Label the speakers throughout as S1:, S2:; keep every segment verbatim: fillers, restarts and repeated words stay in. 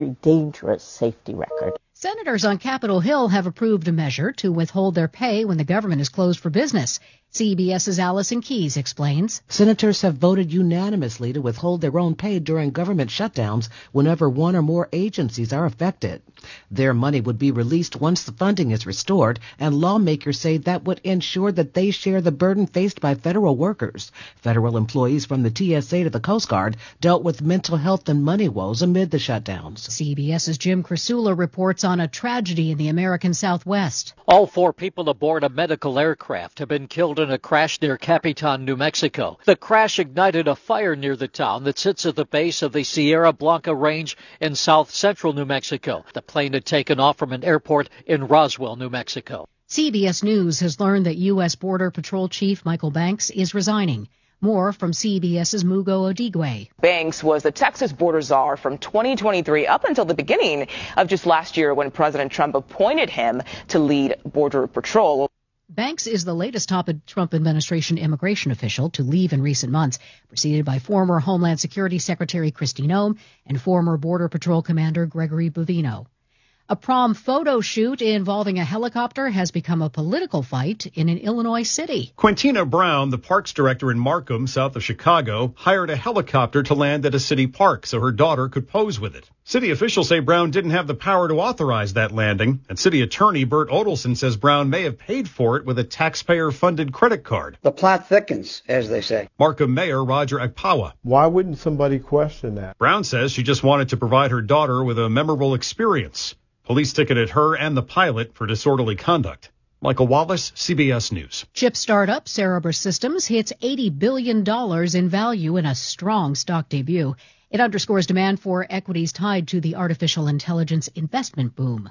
S1: dangerous safety record.
S2: Senators on Capitol Hill have approved a measure to withhold their pay when the government is closed for business. CBS's Allison Keyes explains.
S3: Senators have voted unanimously to withhold their own pay during government shutdowns whenever one or more agencies are affected. Their money would be released once the funding is restored, and lawmakers say that would ensure that they share the burden faced by federal workers. Federal employees from the T S A to the Coast Guard dealt with mental health and money woes amid the shutdowns.
S2: CBS's Jim Krasula reports on a tragedy in the American Southwest.
S4: All four people aboard a medical aircraft have been killed in a crash near Capitan, New Mexico. The crash ignited a fire near the town that sits at the base of the Sierra Blanca Range in south-central New Mexico. The plane had taken off from an airport in Roswell, New Mexico.
S2: C B S News has learned that U S. Border Patrol Chief Michael Banks is resigning. More from CBS's Mugo Odigwe.
S5: Banks was the Texas border czar from twenty twenty-three up until the beginning of just last year when President Trump appointed him to lead Border Patrol.
S2: Banks is the latest top Trump administration immigration official to leave in recent months, preceded by former Homeland Security Secretary Kristi Noem and former Border Patrol Commander Gregory Bovino. A prom photo shoot involving a helicopter has become a political fight in an Illinois city.
S6: Quintina Brown, the parks director in Markham, south of Chicago, hired a helicopter to land at a city park so her daughter could pose with it. City officials say Brown didn't have the power to authorize that landing, and city attorney Bert Odelson says Brown may have paid for it with a taxpayer-funded credit card.
S7: The plot thickens, as they say.
S6: Markham Mayor Roger Akpawa.
S8: Why wouldn't somebody question that?
S6: Brown says she just wanted to provide her daughter with a memorable experience. Police ticketed her and the pilot for disorderly conduct. Michael Wallace, C B S News.
S2: Chip startup Cerebras Systems hits eighty billion dollars in value in a strong stock debut. It underscores demand for equities tied to the artificial intelligence investment boom.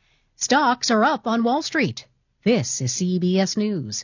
S2: Stocks are up on Wall Street. This is C B S News.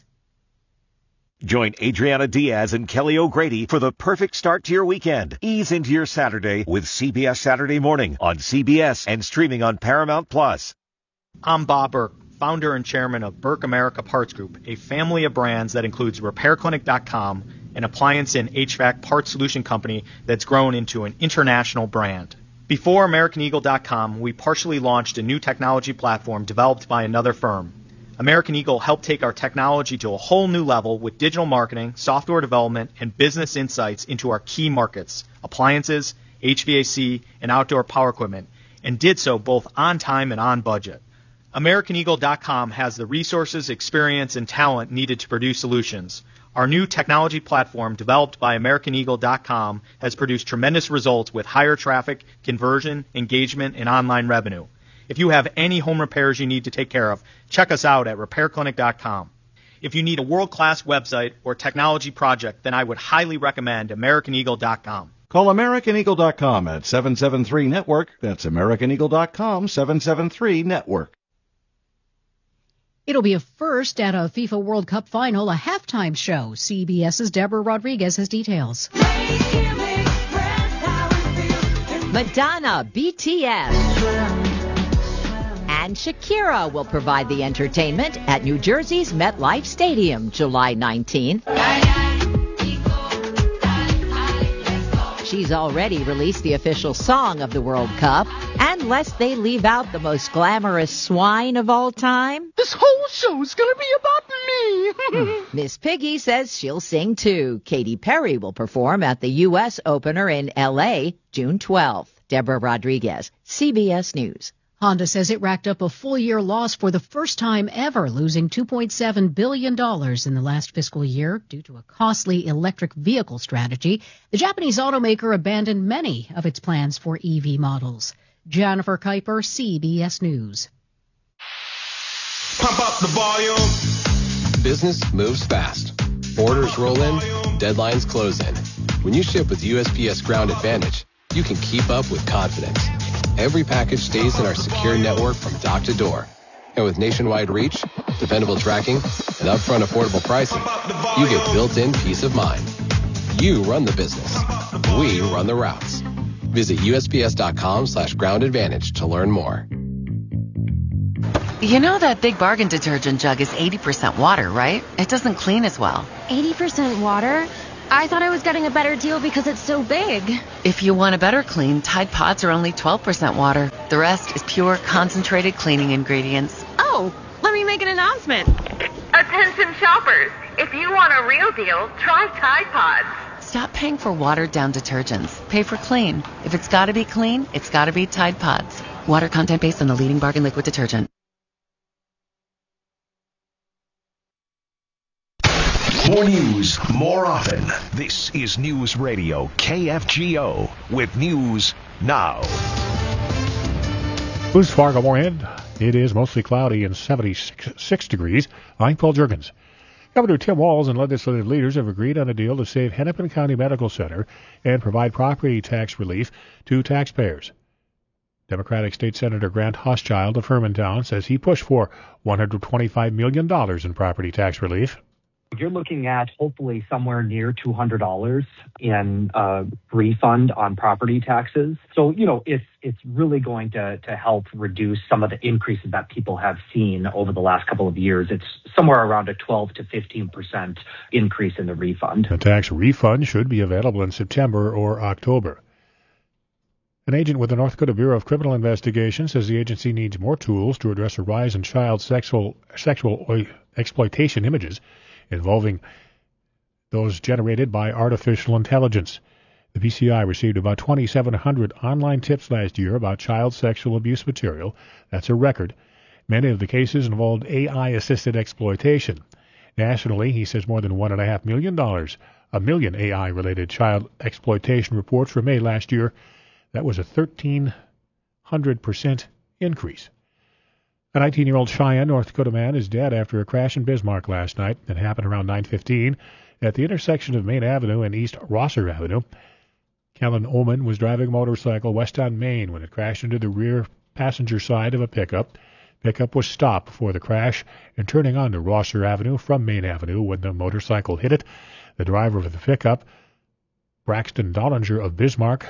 S9: Join Adriana Diaz and Kelly O'Grady for the perfect start to your weekend. Ease into your Saturday with C B S Saturday Morning on C B S and streaming on Paramount Plus.
S10: I'm Bob Burke, founder and chairman of Burke America Parts Group, a family of brands that includes Repair Clinic dot com, an appliance and H V A C parts solution company that's grown into an international brand. Before American Eagle dot com, we partially launched a new technology platform developed by another firm. American Eagle helped take our technology to a whole new level with digital marketing, software development, and business insights into our key markets, appliances, H V A C, and outdoor power equipment, and did so both on time and on budget. American Eagle dot com has the resources, experience, and talent needed to produce solutions. Our new technology platform, developed by American Eagle dot com, has produced tremendous results with higher traffic, conversion, engagement, and online revenue. If you have any home repairs you need to take care of, check us out at Repair Clinic dot com. If you need a world-class website or technology project, then I would highly recommend American Eagle dot com.
S11: Call American Eagle dot com at seven seven three network. That's American Eagle dot com, seven seven three network.
S2: It'll be a first at a FIFA World Cup final, a halftime show. CBS's Deborah Rodriguez has details.
S12: Madonna, B T S, and Shakira will provide the entertainment at New Jersey's MetLife Stadium July nineteenth. She's already released the official song of the World Cup, and lest they leave out the most glamorous swine of all time,
S13: this whole show's gonna be about me.
S12: Miss Piggy says she'll sing too. Katy Perry will perform at the U S opener in L A June twelfth. Deborah Rodriguez, C B S News.
S2: Honda says it racked up a full-year loss for the first time ever, losing two point seven billion dollars in the last fiscal year due to a costly electric vehicle strategy. The Japanese automaker abandoned many of its plans for E V models. Jennifer Kuiper, C B S News.
S14: Pump up the volume. Business moves fast. Orders roll in, deadlines close in. When you ship with U S P S Ground Advantage, you can keep up with confidence. Every package stays in our secure network from dock to door. And with nationwide reach, dependable tracking, and upfront affordable pricing, you get built-in peace of mind. You run the business. We run the routes. Visit U S P S dot com slash ground advantage to learn more.
S15: You know that Big Bargain detergent jug is eighty percent water, right? It doesn't clean as well.
S16: eighty percent water?
S15: I thought I was getting a better deal because it's so big.
S16: If you want a better clean, Tide Pods are only twelve percent water. The rest is pure, concentrated cleaning ingredients.
S15: Oh, let me make an announcement.
S17: Attention shoppers, if you want a real deal, try Tide Pods.
S16: Stop paying for watered-down detergents. Pay for clean. If it's got to be clean, it's got to be Tide Pods. Water content based on the leading bargain liquid detergent.
S9: More news, more often. This is News Radio K F G O with News Now.
S18: News Fargo Moorhead. It is mostly cloudy and seventy-six degrees. I'm Paul Jurgens. Governor Tim Walz and legislative leaders have agreed on a deal to save Hennepin County Medical Center and provide property tax relief to taxpayers. Democratic State Senator Grant Hochschild of Hermantown says he pushed for one hundred twenty-five million dollars in property tax relief.
S19: You're looking at hopefully somewhere near two hundred dollars in uh, refund on property taxes. So, you know, it's it's really going to, to help reduce some of the increases that people have seen over the last couple of years. It's somewhere around a twelve to fifteen percent increase in the refund.
S18: The tax refund should be available in September or October. An agent with the North Dakota Bureau of Criminal Investigation says the agency needs more tools to address a rise in child sexual sexual exploitation images involving those generated by artificial intelligence. The P C I received about twenty-seven hundred online tips last year about child sexual abuse material. That's a record. Many of the cases involved A I-assisted exploitation. Nationally, he says more than one point five million dollars, a million A I-related child exploitation reports were made last year. That was a thirteen hundred percent increase. A nineteen-year-old Cheyenne, North Dakota man is dead after a crash in Bismarck last night. It happened around nine fifteen at the intersection of Main Avenue and East Rosser Avenue. Kellen Ullman was driving a motorcycle west on Main when it crashed into the rear passenger side of a pickup. Pickup was stopped before the crash and turning onto Rosser Avenue from Main Avenue when the motorcycle hit it. The driver of the pickup, Braxton Dollinger of Bismarck,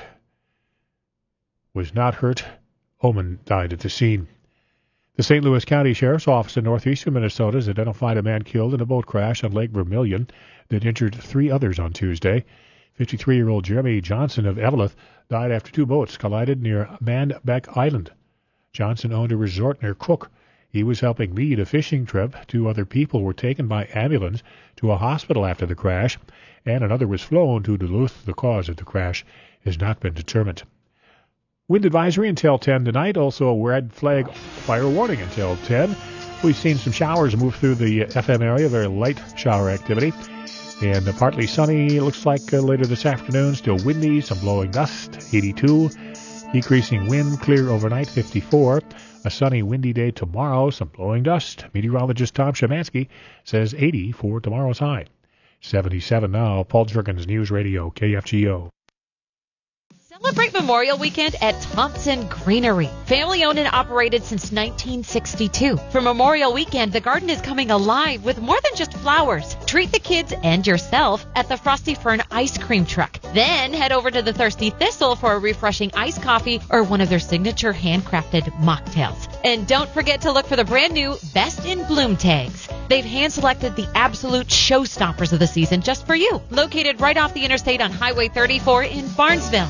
S18: was not hurt. Ullman died at the scene. The Saint Louis County Sheriff's Office in northeastern Minnesota has identified a man killed in a boat crash on Lake Vermilion that injured three others on Tuesday. fifty-three-year-old Jeremy Johnson of Eveleth died after two boats collided near Manbeck Island. Johnson owned a resort near Cook. He was helping lead a fishing trip. Two other people were taken by ambulance to a hospital after the crash, and another was flown to Duluth. The cause of the crash has not been determined. Wind advisory until ten tonight. Also a red flag fire warning until ten. We've seen some showers move through the F M area, very light shower activity. And uh, partly sunny, looks like uh, later this afternoon. Still windy, some blowing dust, eighty-two. Decreasing wind, clear overnight, fifty-four. A sunny, windy day tomorrow, some blowing dust. Meteorologist Tom Shemansky says eighty for tomorrow's high. seventy-seven now. Paul Jurgens, News Radio, K F G O.
S20: Celebrate Memorial Weekend at Thompson Greenery. Family owned and operated since nineteen sixty-two. For Memorial Weekend, the garden is coming alive with more than just flowers. Treat the kids and yourself at the Frosty Fern ice cream truck. Then head over to the Thirsty Thistle for a refreshing iced coffee or one of their signature handcrafted mocktails. And don't forget to look for the brand new Best in Bloom tags. They've hand-selected the absolute showstoppers of the season just for you. Located right off the interstate on Highway thirty-four in Barnesville.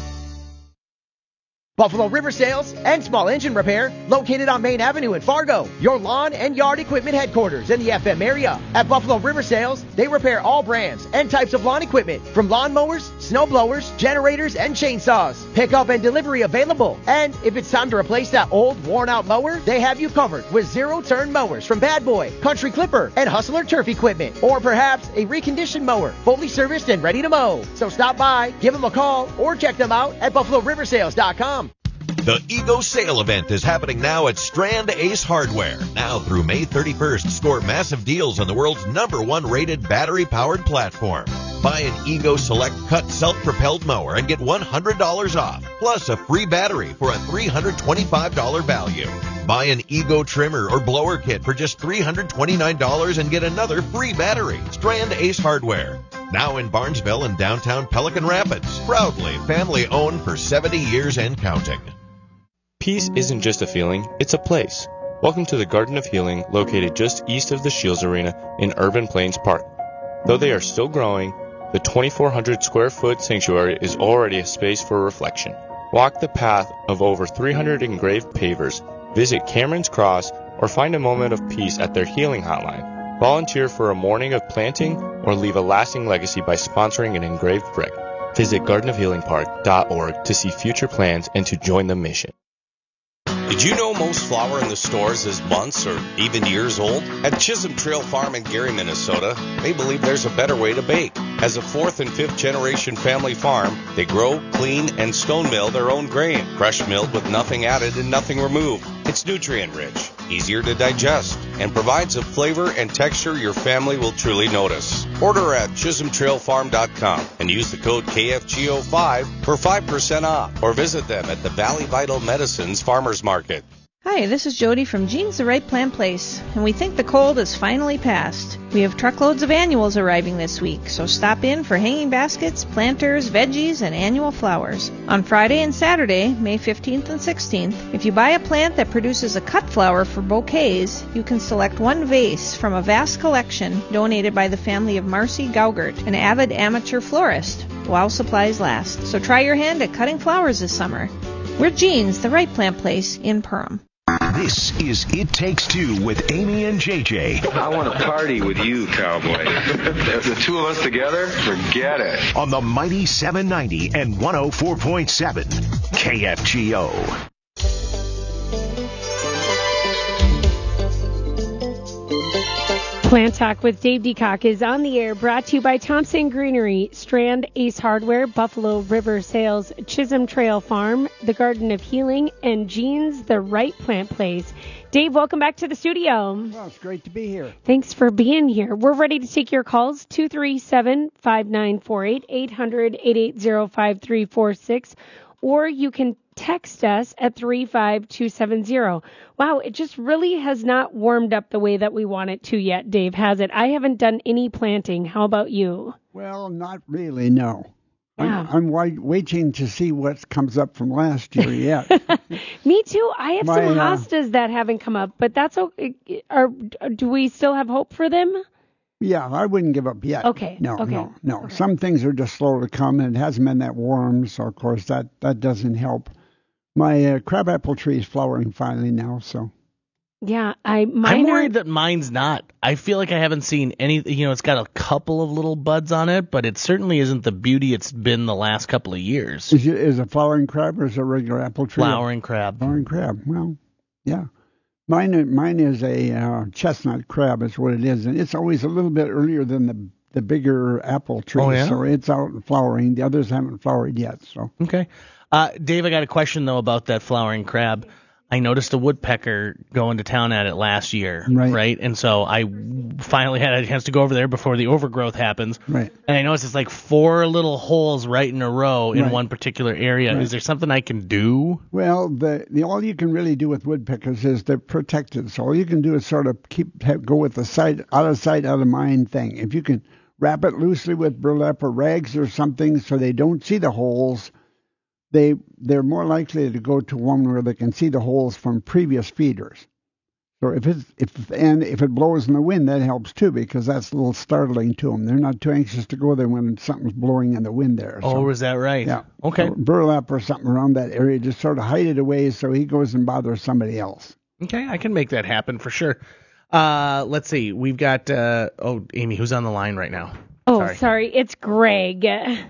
S21: Buffalo River Sales and Small Engine Repair, located on Main Avenue in Fargo, your lawn and yard equipment headquarters in the F M area. At Buffalo River Sales, they repair all brands and types of lawn equipment, from lawnmowers, snow blowers, generators, and chainsaws. Pickup and delivery available. And if it's time to replace that old, worn-out mower, they have you covered with zero-turn mowers from Bad Boy, Country Clipper, and Hustler Turf Equipment. Or perhaps a reconditioned mower, fully serviced and ready to mow. So stop by, give them a call, or check them out at buffalo river sales dot com.
S22: The Ego Sale Event is happening now at Strand Ace Hardware. Now through May thirty-first, score massive deals on the world's number one rated battery-powered platform. Buy an Ego Select Cut self-propelled mower and get one hundred dollars off, plus a free battery for a three hundred twenty-five dollars value. Buy an Ego trimmer or blower kit for just three hundred twenty-nine dollars and get another free battery. Strand Ace Hardware. Now in Barnesville and downtown Pelican Rapids. Proudly family-owned for seventy years and counting.
S23: Peace isn't just a feeling, it's a place. Welcome to the Garden of Healing, located just east of the Shields Arena in Urban Plains Park. Though they are still growing, The twenty-four hundred square foot sanctuary is already a space for reflection. Walk the path of over three hundred engraved pavers, visit Cameron's Cross, or find a moment of peace at their healing hotline. Volunteer for a morning of planting or leave a lasting legacy by sponsoring an engraved brick. Visit garden of healing park dot org to see future plans and to join the mission.
S1: Did you know most flour in the stores is months or even years old? At Chisholm Trail Farm in Gary, Minnesota, they believe there's a better way to bake. As a fourth and fifth generation family farm, they grow, clean, and stone mill their own grain, fresh milled with nothing added and nothing removed. It's nutrient rich, easier to digest, and provides a flavor and texture your family will truly notice. Order at chisholm trail farm dot com and use the code K F G O five for five percent off, or visit them at the Valley Vital Medicines Farmers Market.
S3: Hi, this is Jody from Jean's The Right Plant Place, and we think the cold is finally past. We have truckloads of annuals arriving this week, so stop in for hanging baskets, planters, veggies, and annual flowers. On Friday and Saturday, May fifteenth and sixteenth, if you buy a plant that produces a cut flower for bouquets, you can select one vase from a vast collection donated by the family of Marcy Gaugert, an avid amateur florist, while supplies last. So try your hand at cutting flowers this summer. We're Jean's The Right Plant Place in Perham.
S9: This is It Takes Two with Amy and J J.
S4: I want to party with you, cowboy. The two of us together, forget it.
S9: On the mighty seven ninety and one oh four point seven K F G O.
S24: Plant Talk with Dave Decock is on the air, brought to you by Thompson Greenery, Strand Ace Hardware, Buffalo River Sales, Chisholm Trail Farm, The Garden of Healing, and Jean's The Right Plant Place. Dave, welcome back to the studio.
S25: Well, it's great to be here.
S24: Thanks for being here. We're ready to take your calls, two three seven, five nine four eight, eight hundred, eight eight zero, five three four six, or you can text us at three five two seven zero. Wow, it just really has not warmed up the way that we want it to yet, Dave, has it? I haven't done any planting. How about you?
S25: Well, not really, no.
S24: Yeah.
S25: I'm, I'm waiting to see what comes up from last year yet.
S24: Me too. I have
S25: My,
S24: some
S25: uh,
S24: hostas that haven't come up, but that's okay. Are, do we still have hope for them?
S25: Yeah, I wouldn't give up yet.
S24: Okay.
S25: No,
S24: okay.
S25: no, no.
S24: Okay.
S25: Some things are just slow to come, and it hasn't been that warm, so of course that, that doesn't help. My uh, crabapple tree is flowering finally now, so.
S24: Yeah, I. Mine
S26: I'm
S24: are,
S26: worried that mine's not. I feel like I haven't seen any. You know, it's got a couple of little buds on it, but it certainly isn't the beauty it's been the last couple of years.
S25: Is it is a flowering crab or is it a regular apple tree?
S26: Flowering crab.
S25: Flowering crab. Well, yeah. Mine mine is a uh, chestnut crab is what it is, and it's always a little bit earlier than the the bigger apple trees.
S26: Oh, yeah?
S25: So it's out and flowering. The others haven't flowered yet. So
S26: Okay. Uh, Dave, I got a question, though, about that flowering crab. I noticed a woodpecker going to town at it last year,
S25: Right.
S26: right? And so I finally had a chance to go over there before the overgrowth happens.
S25: Right.
S26: And I noticed it's like four little holes right in a row in
S25: Right.
S26: one particular area.
S25: Right.
S26: Is there something I can do?
S25: Well, the, the all you can really do with woodpeckers is they're protected. So all you can do is sort of keep have, go with the sight out of sight, out of mind thing. If you can wrap it loosely with burlap or rags or something so they don't see the holes, they they're more likely to go to one where they can see the holes from previous feeders. So if it's if and if it blows in the wind, that helps too, because that's a little startling to them. They're not too anxious to go there when something's blowing in the wind there. So,
S26: Oh, is that right?
S25: yeah.
S26: Okay.
S25: So burlap or something around that area, just sort of hide it away so he goes and bothers somebody else.
S26: Okay, I can make that happen for sure. Uh, let's see. We've got, uh, oh, Amy, who's on the line right now?
S24: Oh,
S26: Sorry.
S24: sorry. It's Greg.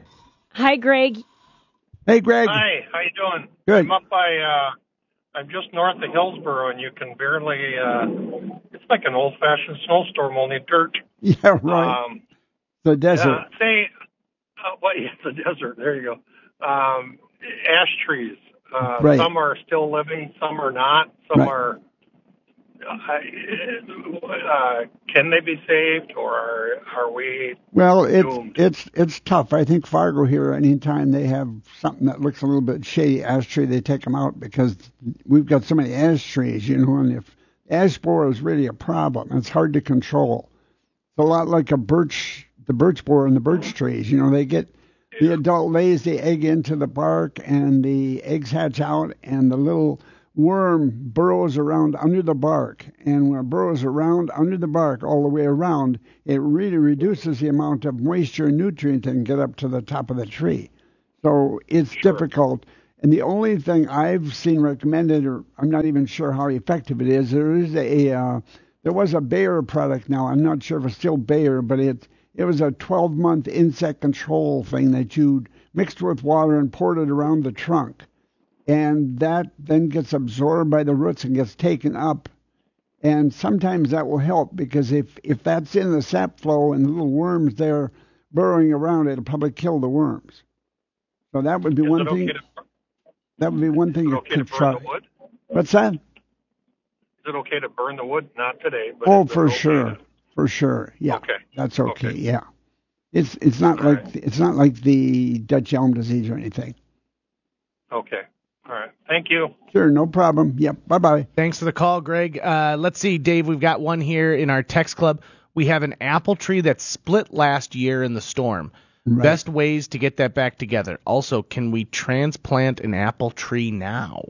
S24: Hi, Greg.
S25: Hey, Greg.
S27: Hi, how you doing?
S25: Good.
S27: I'm up by, uh, I'm just north of Hillsboro, and you can barely, uh, it's like an old-fashioned snowstorm, only dirt.
S25: Yeah, right.
S27: Um,
S25: the desert.
S27: Yeah, say, uh, what, yeah, the desert, there you go. Um, ash trees. Uh,
S25: Right.
S27: Some are still living, some are not. Some
S25: Right.
S27: are, uh, can they be saved, or are, are we
S25: Well, it's
S27: doomed?
S25: it's it's tough. I think Fargo here, anytime they have something that looks a little bit shady, ash tree, they take them out because we've got so many ash trees, you know, and if ash borer is really a problem, it's hard to control. It's a lot like a birch, the birch borer and the birch trees. You know, they get the adult lays the egg into the bark, and the eggs hatch out, and the little worm burrows around under the bark, and when it burrows around under the bark all the way around, it really reduces the amount of moisture and nutrient that can get up to the top of the tree. So it's sure. difficult. And the only thing I've seen recommended, or I'm not even sure how effective it is, there is a uh, there was a Bayer product now. I'm not sure if it's still Bayer, but it it was a twelve-month insect control thing that you mixed with water and poured it around the trunk. And that then gets absorbed by the roots and gets taken up. And sometimes that will help, because if, if that's in the sap flow and the little worms there burrowing around, it'll probably kill the worms. So that would be
S27: Is
S25: one
S27: okay
S25: thing.
S27: To,
S25: that would be one thing
S27: is it
S25: you
S27: okay
S25: could
S27: to burn
S25: try.
S27: the wood?
S25: What's that?
S27: Is it okay to burn the wood? Not today. But
S25: Oh,
S27: is it
S25: for
S27: okay
S25: sure,
S27: to...
S25: for sure. Yeah,
S27: okay.
S25: That's okay.
S27: okay.
S25: Yeah, it's it's not
S27: All
S25: like
S27: right.
S25: it's not like the Dutch elm disease or anything.
S27: Okay. All right. Thank you.
S25: Sure, no problem. Yep. Bye-bye.
S26: Thanks for the call, Greg. Uh, let's see, Dave, we've got one here in our text club. We have an apple tree that split last year in the storm.
S25: Right.
S26: Best ways to get that back together. Also, can we transplant an apple tree now?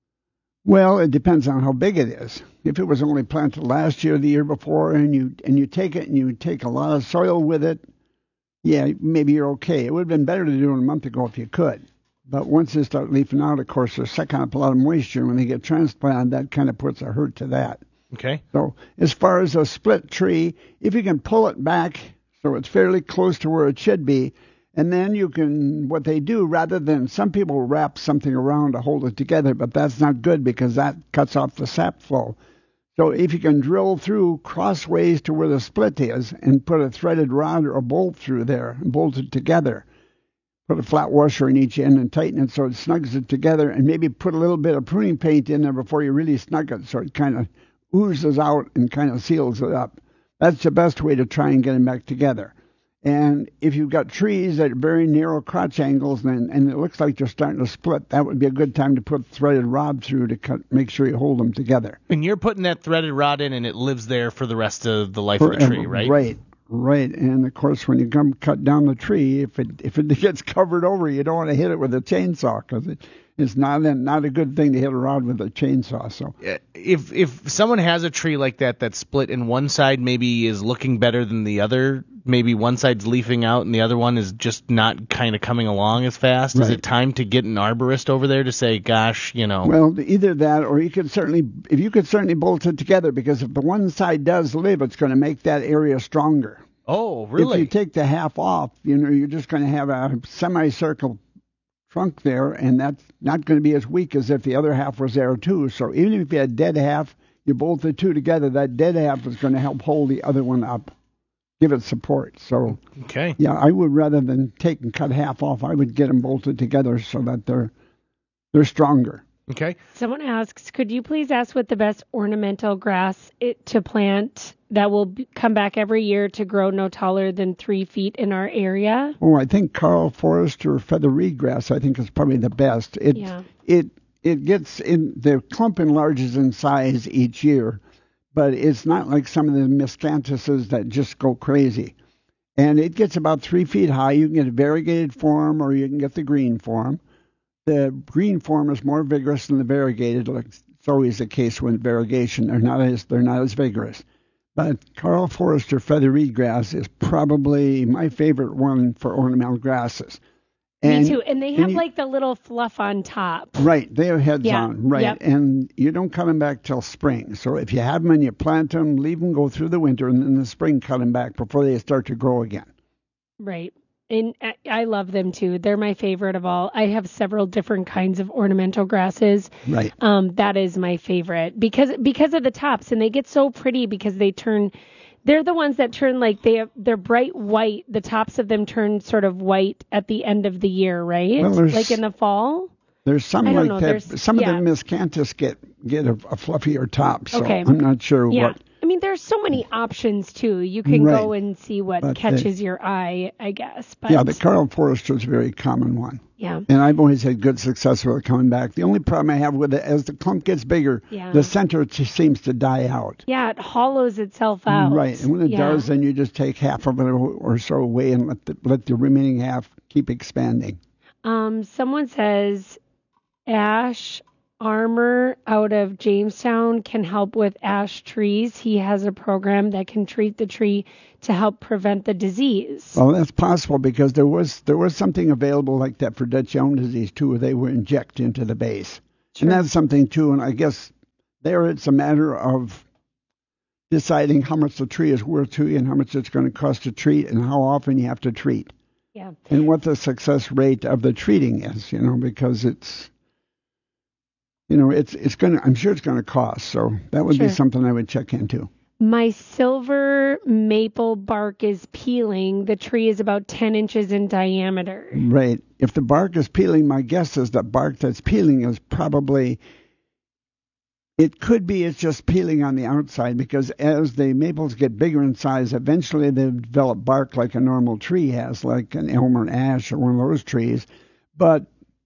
S25: Well, it depends on how big it is. If it was only planted last year, the year before, and you and you take it and you take a lot of soil with it, yeah, maybe you're okay. It would have been better to do it a month ago if you could. But once they start leafing out, of course, they're sucking up a lot of moisture. When they get transplanted, that kind of puts a hurt to that.
S26: Okay.
S25: So as far as a split tree, if you can pull it back so it's fairly close to where it should be, and then you can, what they do, rather than, some people wrap something around to hold it together, but that's not good because that cuts off the sap flow. So if you can drill through crossways to where the split is and put a threaded rod or a bolt through there and bolt it together, put a flat washer in each end and tighten it so it snugs it together, and maybe put a little bit of pruning paint in there before you really snug it so it kind of oozes out and kind of seals it up. That's the best way to try and get them back together. And if you've got trees at very narrow crotch angles and, and it looks like they're starting to split, that would be a good time to put threaded rod through to cut, make sure you hold them together.
S26: And you're putting that threaded rod in and it lives there for the rest of the life
S25: Forever,
S26: of the tree, right?
S25: Right. Right, and of course, when you come cut down the tree, if it if it gets covered over, you don't want to hit it with a chainsaw because it, it's not a, not a good thing to hit a rod with a chainsaw. So
S26: if if someone has a tree like that that's split and one side maybe is looking better than the other, maybe one side's leafing out and the other one is just not kind of coming along as fast,
S25: right.
S26: Is it time to get an arborist over there to say, gosh, you know?
S25: Well, either that or you could certainly, if you could certainly bolt it together, because if the one side does live, it's going to make that area stronger.
S26: Oh, really?
S25: If you take the half off, you know, you're just going to have a semicircle trunk there, and that's not going to be as weak as if the other half was there too. So even if you had dead half, you bolt the two together, that dead half is going to help hold the other one up, give it support. So,
S26: okay.
S25: Yeah, I would, rather than take and cut half off, I would get them bolted together so that they're they're stronger.
S26: Okay.
S24: Someone asks, could you please ask what the best ornamental grass it, to plant that will b- come back every year to grow no taller than three feet in our area?
S25: Oh, I think Carl Forest or feather reed grass, I think, is probably the best. It,
S24: yeah.
S25: It it gets in, the clump enlarges in size each year, but it's not like some of the miscanthus that just go crazy. And it gets about three feet high. You can get a variegated form or you can get the green form. The green form is more vigorous than the variegated. Like it's always the case with variegation. They're not as they're not as vigorous. But Carl Forester feather reed grass is probably my favorite one for ornamental grasses. And,
S24: Me too. And they have
S25: and you,
S24: like the little fluff on top.
S25: Right. They have heads
S24: yeah.
S25: on. Right.
S24: Yep.
S25: And you don't cut them back till spring. So if you have them and you plant them, leave them go through the winter, and in the spring cut them back before they start to grow again.
S24: Right. And I love them too. They're my favorite of all. I have several different kinds of ornamental grasses.
S25: Right.
S24: Um, that is my favorite because because of the tops, and they get so pretty because they turn. They're the ones that turn like they have, they're bright white. The tops of them turn sort of white at the end of the year, right?
S25: Well,
S24: like in the fall.
S25: There's some
S24: I don't
S25: like
S24: know,
S25: that.
S24: there's-
S25: Some
S24: yeah.
S25: of the miscanthus get get a, a fluffier top. So
S24: Okay.
S25: I'm not sure
S24: Yeah.
S25: what.
S24: I mean, there's so many options too. You can
S25: Right.
S24: go and see what
S25: But
S24: catches
S25: they-
S24: your eye, I guess. But
S25: Yeah, the Carl Forester is a very common one.
S24: Yeah.
S25: And I've always had good success with it coming back. The only problem I have with it, as the clump gets bigger,
S24: Yeah.
S25: the center just seems to die out.
S24: Yeah, it hollows itself out.
S25: Right, and when it
S24: Yeah.
S25: does, then you just take half of it or so away and let the, let the remaining half keep expanding.
S24: Um, someone says ash Armour out of Jamestown can help with ash trees. He has a program that can treat the tree to help prevent the disease.
S25: Well, that's possible because there was there was something available like that for Dutch elm disease too, where they would inject into the base. Sure. And that's something too. And I guess there it's a matter of deciding how much the tree is worth to you and how much it's going to cost to treat and how often you have to treat.
S24: Yeah.
S25: And what the success rate of the treating is, you know, because it's, you know, it's it's going to, I'm sure it's going to cost. So that would
S24: Sure.
S25: be something I would check into.
S24: My silver maple bark is peeling. The tree is about ten inches in diameter.
S25: Right. If the bark is peeling, my guess is that bark that's peeling is probably, it could be it's just peeling on the outside because as the maples get bigger in size, eventually they develop bark like a normal tree has, like an elm or an ash or one of those trees. But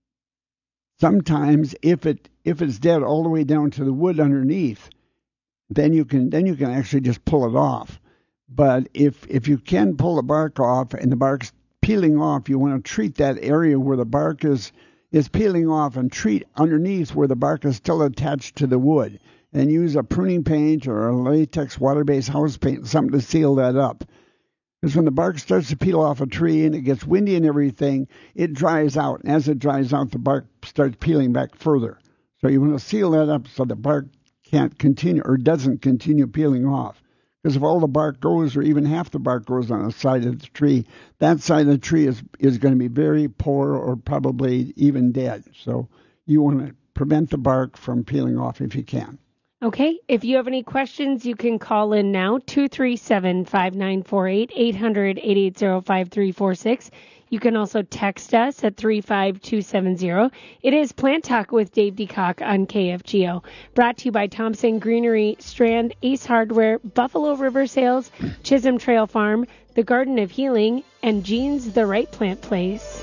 S25: sometimes if it if it's dead all the way down to the wood underneath, then you can then you can actually just pull it off. But if if you can pull the bark off and the bark's peeling off, you want to treat that area where the bark is is peeling off and treat underneath where the bark is still attached to the wood, and use a pruning paint or a latex water-based house paint, something to seal that up. Because when the bark starts to peel off a tree and it gets windy and everything, it dries out. And as it dries out, the bark starts peeling back further. So you want to seal that up so the bark can't continue or doesn't continue peeling off. Because if all the bark goes or even half the bark goes on the side of the tree, that side of the tree is, is going to be very poor or probably even dead. So you want to prevent the bark from peeling off if you can.
S24: Okay, if you have any questions, you can call in now, two three seven, five nine four eight, eight hundred, eight eight zero, five three four six. You can also text us at three five two seven zero. It is Plant Talk with Dave DeCock on K F G O. Brought to you by Thompson Greenery, Strand, Ace Hardware, Buffalo River Sales, Chisholm Trail Farm, The Garden of Healing, and Jean's The Right Plant Place.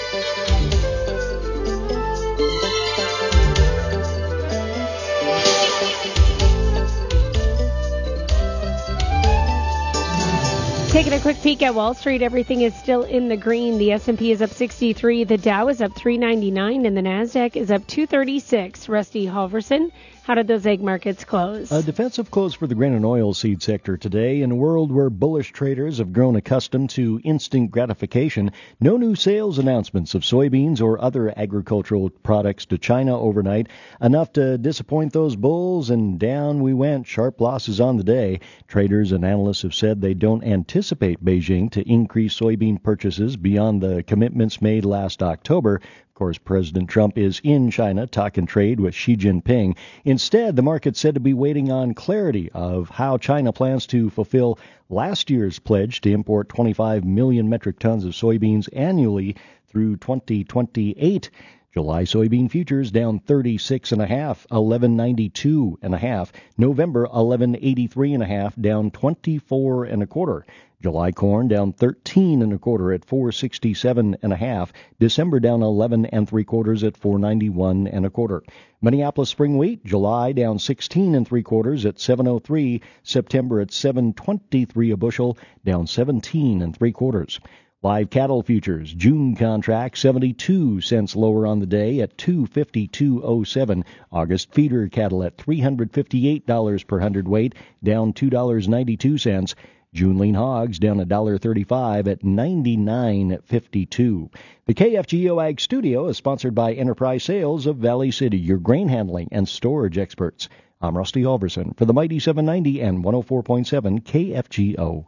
S24: Taking a quick peek at Wall Street, everything is still in the green. The S and P is up sixty-three, the Dow is up three ninety-nine, and the Nasdaq is up two thirty-six. Rusty Halverson, how did those egg markets close?
S5: A defensive close for the grain and oilseed sector today. In a world where bullish traders have grown accustomed to instant gratification, no new sales announcements of soybeans or other agricultural products to China overnight, enough to disappoint those bulls, and down we went. Sharp losses on the day. Traders and analysts have said they don't anticipate Beijing to increase soybean purchases beyond the commitments made last October. Of course, President Trump is in China talking trade with Xi Jinping. Instead, the market said to be waiting on clarity of how China plans to fulfill last year's pledge to import twenty-five million metric tons of soybeans annually through twenty twenty-eight. July soybean futures down thirty-six and a half, eleven ninety-two and a half. November eleven eighty-three and a half, down twenty-four and a quarter. July corn down thirteen and a quarter at four sixty-seven and a half. December down eleven and three quarters at four ninety-one and a quarter. Minneapolis spring wheat, July down sixteen and three quarters at seven oh three. September at seven twenty-three a bushel, down seventeen and three quarters. Live cattle futures, June contract seventy-two cents lower on the day at two fifty-two oh seven. August feeder cattle at three hundred fifty-eight dollars per hundredweight, down two dollars and ninety-two cents. June lean hogs down one dollar thirty-five at ninety-nine fifty-two. The K F G O Ag Studio is sponsored by Enterprise Sales of Valley City, your grain handling and storage experts. I'm Rusty Halverson for the Mighty seven ninety and one oh four point seven K F G O.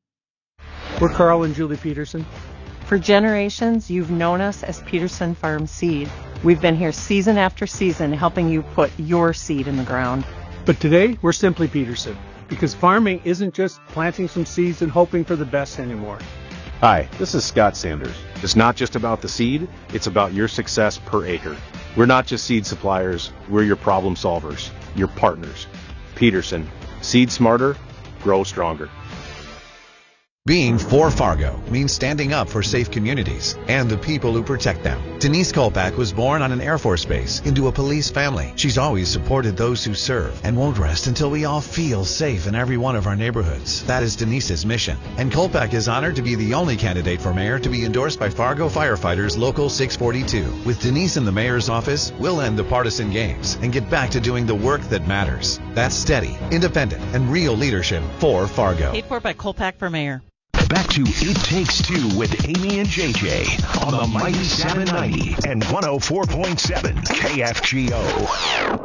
S6: We're Carl and Julie Peterson.
S7: For generations, you've known us as Peterson Farm Seed. We've been here season after season helping you put your seed in the ground.
S6: But today, we're simply Peterson, because farming isn't just planting some seeds and hoping for the best anymore.
S8: Hi, this is Scott Sanders. It's not just about the seed, it's about your success per acre. We're not just seed suppliers, we're your problem solvers, your partners. Peterson, seed smarter, grow stronger.
S2: Being for Fargo means standing up for safe communities and the people who protect them. Denise Kolpak was born on an Air Force base into a police family. She's always supported those who serve and won't rest until we all feel safe in every one of our neighborhoods. That is Denise's mission. And Kolpak is honored to be the only candidate for mayor to be endorsed by Fargo Firefighters Local six forty-two. With Denise in the mayor's office, we'll end the partisan games and get back to doing the work that matters. That's steady, independent, and real leadership for Fargo.
S10: Paid for by Kolpak for mayor.
S9: Back to It Takes Two with Amy and J J on the Mighty seven ninety and one oh four point seven K F G O.